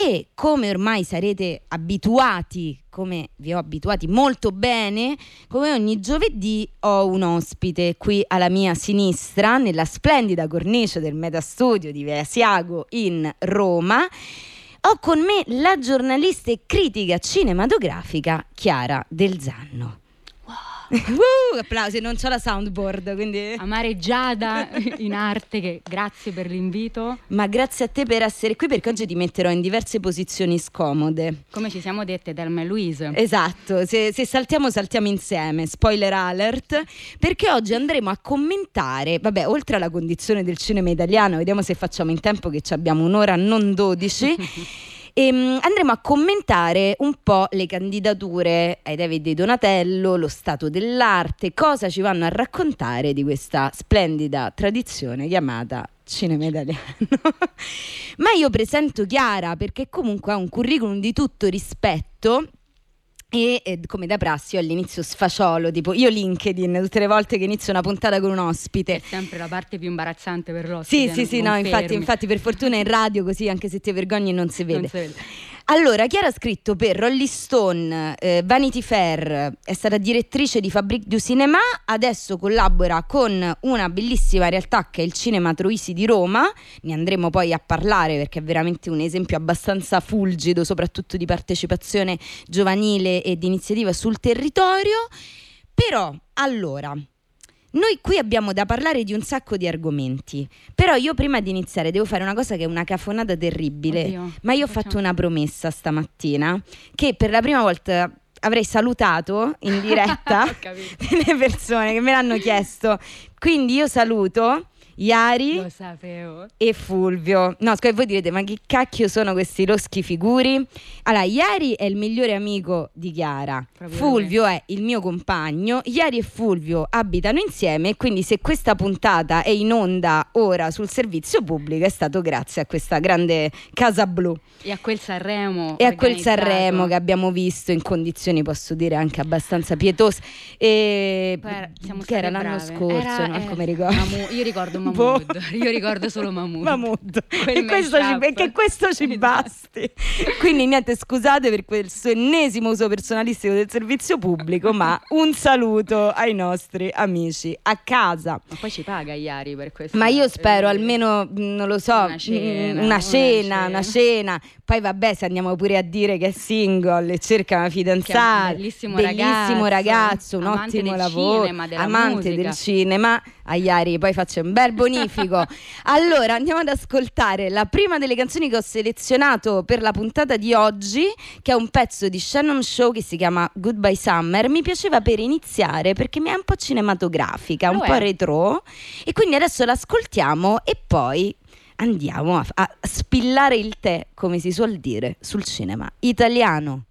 E come ormai sarete abituati, come vi ho abituati molto bene, come ogni giovedì ho un ospite qui alla mia sinistra, nella splendida cornice del Metastudio di Via Asiago in Roma. Ho con me la giornalista e critica cinematografica Chiara Del Zanno. Applausi, non c'ho la soundboard, quindi amareggiata in arte, che grazie per l'invito. Ma grazie a te per essere qui, perché oggi ti metterò in diverse posizioni scomode, come ci siamo dette Thelma e Louise. Esatto, se saltiamo insieme, spoiler alert, perché oggi andremo a commentare, vabbè, oltre alla condizione del cinema italiano, vediamo se facciamo in tempo che ci abbiamo un'ora non 12. Andremo a commentare un po' le candidature ai David di Donatello, lo stato dell'arte, cosa ci vanno a raccontare di questa splendida tradizione chiamata cinema italiano. Ma io presento Chiara perché comunque ha un curriculum di tutto rispetto. E come da prassi io all'inizio sfacciolo, tipo io LinkedIn tutte le volte che inizio una puntata con un ospite. È sempre la parte più imbarazzante per l'ospite. Sì, no, infatti per fortuna in radio, così anche se ti vergogni non si vede. Allora, Chiara ha scritto per Rolling Stone, Vanity Fair, è stata direttrice di Fabrique du Cinéma, adesso collabora con una bellissima realtà che è il Cinema Troisi di Roma, ne andremo poi a parlare perché è veramente un esempio abbastanza fulgido, soprattutto di partecipazione giovanile e di iniziativa sul territorio. Però, allora, noi qui abbiamo da parlare di un sacco di argomenti, però io prima di iniziare devo fare una cosa che è una cafonata terribile. Oddio, ma io ho fatto una promessa stamattina che per la prima volta avrei salutato in diretta delle persone che me l'hanno chiesto, quindi io saluto Iari Lo sapevo. e Fulvio. No, scusa, voi direte, ma che cacchio sono questi loschi figuri? Allora, Iari è il migliore amico di Chiara, Proprio Fulvio è il mio compagno. Iari e Fulvio abitano insieme, quindi se questa puntata è in onda ora sul servizio pubblico è stato grazie a questa grande Casa Blu E a quel Sanremo. e a quel Sanremo che abbiamo visto in condizioni, posso dire, anche abbastanza pietose. E che era l'anno scorso, non mi ricordo. Io ricordo Mahmood. Io ricordo solo Mahmood. Che questo ci basti. Quindi niente, scusate per questo ennesimo uso personalistico del servizio pubblico, ma un saluto ai nostri amici a casa. Ma poi ci paga Iari per questo. Ma io spero almeno, non lo so, una cena. Poi vabbè, se andiamo pure a dire che è single e cerca una fidanzata, bellissimo ragazzo, un amante ottimo del lavoro, cinema, della amante musica. del cinema. A Iari poi faccio un bel bonifico. Allora andiamo ad ascoltare la prima delle canzoni che ho selezionato per la puntata di oggi, che è un pezzo di Shannon Shaw che si chiama Goodbye Summer. Mi piaceva per iniziare perché è un po' cinematografica, un po' retro, e quindi adesso l'ascoltiamo e poi andiamo a spillare il tè, come si suol dire, sul cinema italiano.